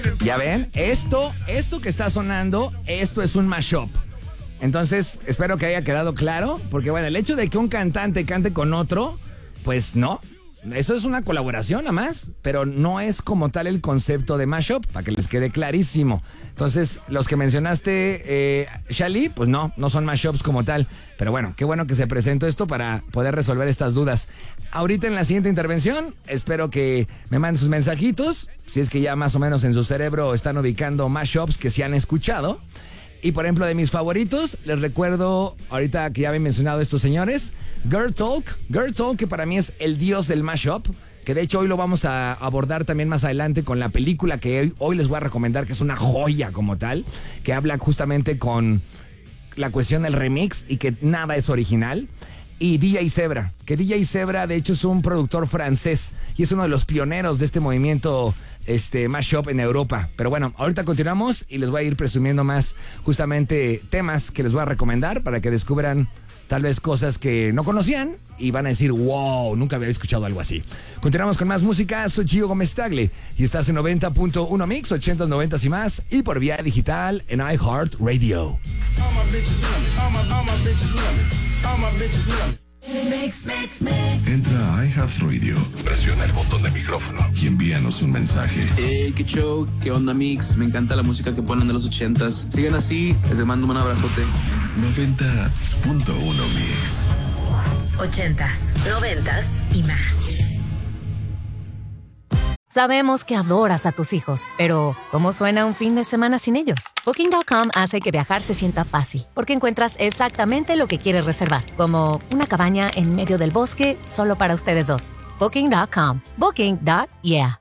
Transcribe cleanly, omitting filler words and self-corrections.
Ya ven, esto que está sonando, esto es un mashup. Entonces, espero que haya quedado claro, porque bueno, el hecho de que un cantante cante con otro, pues no. Eso es una colaboración nada más, pero no es como tal el concepto de mashup, para que les quede clarísimo. Entonces, los que mencionaste, Shali, pues no son mashups como tal. Pero bueno, qué bueno que se presentó esto para poder resolver estas dudas. Ahorita en la siguiente intervención, espero que me manden sus mensajitos, si es que ya más o menos en su cerebro están ubicando mashups que sí han escuchado. Y por ejemplo, de mis favoritos, les recuerdo, ahorita que ya había mencionado estos señores, Girl Talk, que para mí es el dios del mashup, que de hecho hoy lo vamos a abordar también más adelante con la película que hoy les voy a recomendar, que es una joya como tal, que habla justamente con la cuestión del remix y que nada es original. Y DJ Zebra, que DJ Zebra de hecho es un productor francés y es uno de los pioneros de este movimiento mashup en Europa. Pero bueno, ahorita continuamos y les voy a ir presumiendo más justamente temas que les voy a recomendar para que descubran tal vez cosas que no conocían y van a decir, wow, nunca había escuchado algo así. Continuamos con más música, soy Gio Gómez Tagle y estás en 90.1 Mix, 80s, 90s y más, y por vía digital en iHeartRadio. Entra a iHeartRadio, presiona el botón de micrófono y envíanos un mensaje. Qué show, qué onda Mix, me encanta la música que ponen de los 80s. Sigan así, les mando un abrazote. 90.1 Mix. 80s, 90s y más. Sabemos que adoras a tus hijos, pero ¿cómo suena un fin de semana sin ellos? Booking.com hace que viajar se sienta fácil, porque encuentras exactamente lo que quieres reservar, como una cabaña en medio del bosque solo para ustedes dos. Booking.com. Booking.yeah.